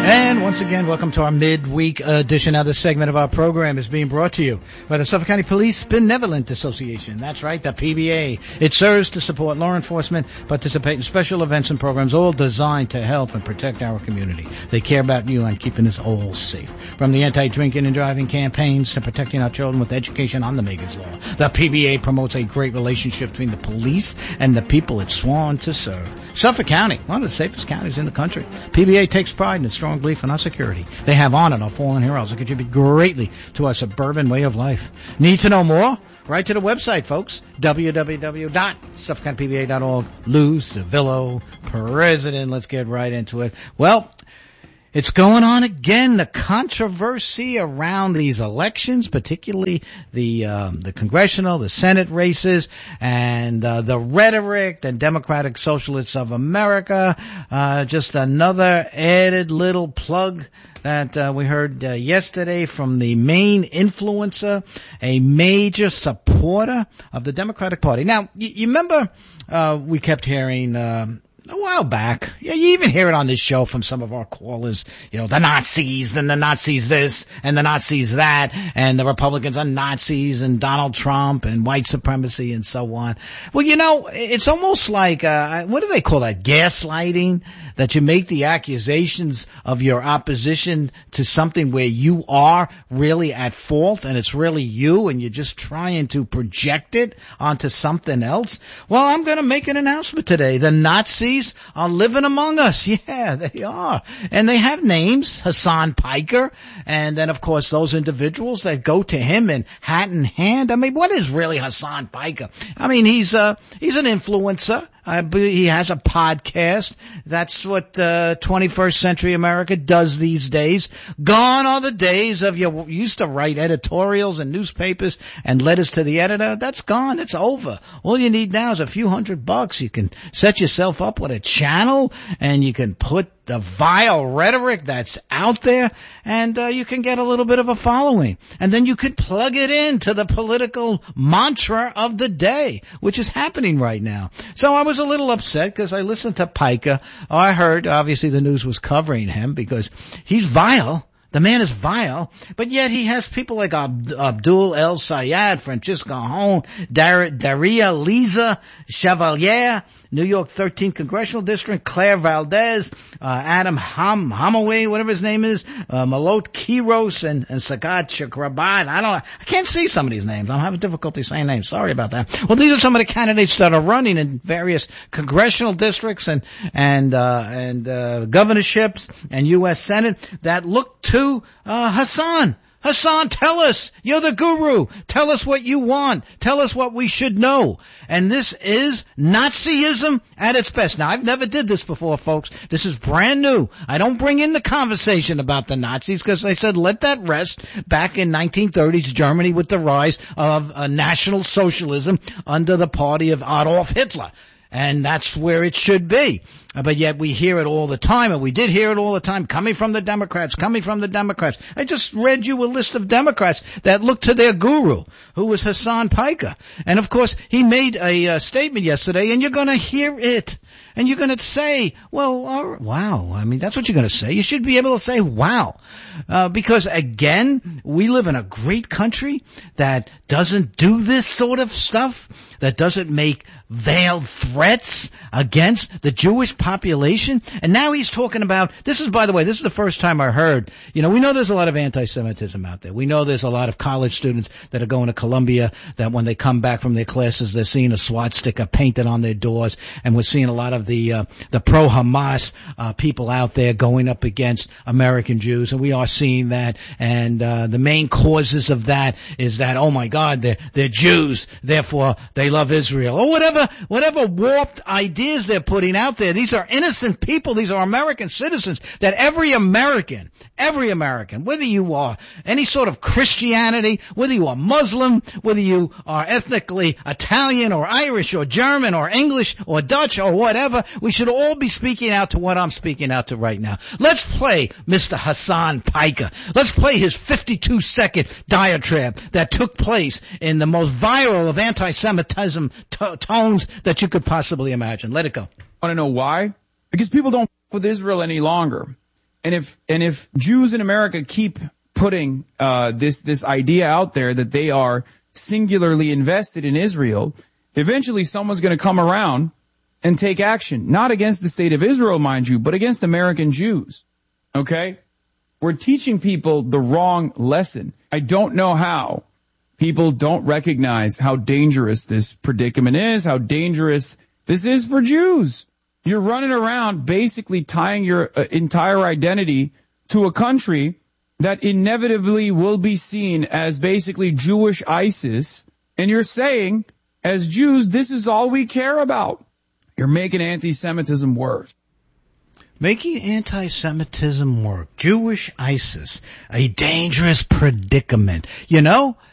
And once again, welcome to our midweek edition. Now, this segment of our program is being brought to you by the Suffolk County Police Benevolent Association. That's right, the PBA. It serves to support law enforcement, participate in special events and programs, all designed to help and protect our community. They care about you and keeping us all safe. From the anti-drinking and driving campaigns to protecting our children with education on the Megan's Law, the PBA promotes a great relationship between the police and the people it's sworn to serve. Suffolk County, one of the safest counties in the country. PBA takes pride in its strong belief in our security. They have honored our fallen heroes and contribute greatly to our suburban way of life. Need to know more? Write to the website, folks. www.suffolkcountypba.org. Lou Civillo, president. Let's get right into it. Well, it's going on again. The controversy around these elections, particularly the congressional, the Senate races, and the rhetoric, the Democratic Socialists of America. Just another added little plug that we heard yesterday from the main influencer, a major supporter of the Democratic Party. Now, you remember we kept hearing a while back. Yeah, you even hear it on this show from some of our callers, the Nazis, and the Nazis this, and the Nazis that, and the Republicans are Nazis, and Donald Trump, and white supremacy, and so on. Well, it's almost like, what do they call that? Gaslighting? That you make the accusations of your opposition to something where you are really at fault, and it's really you, and you're just trying to project it onto something else. Well, I'm gonna make an announcement today. The Nazis are living among us. Yeah, they are. And they have names, Hassan Piker, and then of course those individuals that go to him in hat in hand. I mean, what is really Hassan Piker? I mean, he's an influencer. He has a podcast. That's what 21st century America does these days. Gone are the days of you used to write editorials in newspapers and letters to the editor. That's gone. It's over. All you need now is a few $100. You can set yourself up with a channel, and you can put the vile rhetoric that's out there, and you can get a little bit of a following. And then you could plug it into the political mantra of the day, which is happening right now. So I was a little upset because I listened to Piker. I heard, obviously, the news was covering him because he's vile. The man is vile, but yet he has people like Abdul El Sayed, Francisco Hone, Daria Liza Chevalier, New York 13th Congressional District, Claire Valdez, Adam Hamaway, whatever his name is, Malot Kiros, and Sagat Chakrabat. I can't see some of these names. I'm having difficulty saying names. Sorry about that. Well, these are some of the candidates that are running in various congressional districts and governorships and U.S. Senate that look to Hassan. Hassan, tell us. You're the guru. Tell us what you want. Tell us what we should know. And this is Nazism at its best. Now, I've never did this before, folks. This is brand new. I don't bring in the conversation about the Nazis because I said let that rest back in 1930s Germany with the rise of National Socialism under the party of Adolf Hitler. And that's where it should be. But yet we hear it all the time, and we did hear it all the time, coming from the Democrats. I just read you a list of Democrats that looked to their guru, who was Hassan Piker. And of course, he made a statement yesterday, and you're gonna hear it. And you're gonna say, well, wow. I mean, that's what you're gonna say. You should be able to say, wow. Because again, we live in a great country that doesn't do this sort of stuff, that doesn't make veiled threats against the Jewish population. And now he's talking about, this is the first time I heard, we know there's a lot of anti-Semitism out there. We know there's a lot of college students that are going to Columbia that when they come back from their classes, they're seeing a swastika painted on their doors. And we're seeing a lot of the pro-Hamas, people out there going up against American Jews. And we are seeing that. And, the main causes of that is that, oh my God, they're Jews. Therefore, they love Israel, or whatever warped ideas they're putting out there. These are innocent people. These are American citizens that every American, whether you are any sort of Christianity, whether you are Muslim, whether you are ethnically Italian or Irish or German or English or Dutch or whatever, we should all be speaking out to what I'm speaking out to right now. Let's play Mr. Hassan Piker. Let's play his 52-second diatribe that took place in the most viral of anti-Semitism tones that you could possibly imagine. Let it go. Want to know why? Because people don't f with Israel any longer. And if Jews in America keep putting this idea out there that they are singularly invested in Israel, eventually someone's going to come around and take action, not against the state of Israel, mind you, but against American Jews. Okay? We're teaching people the wrong lesson. I don't know how people don't recognize how dangerous this predicament is, how dangerous this is for Jews. You're running around basically tying your entire identity to a country that inevitably will be seen as basically Jewish ISIS, and you're saying, as Jews, this is all we care about. You're making anti-Semitism worse. Making anti-Semitism work. Jewish ISIS. A dangerous predicament. You know,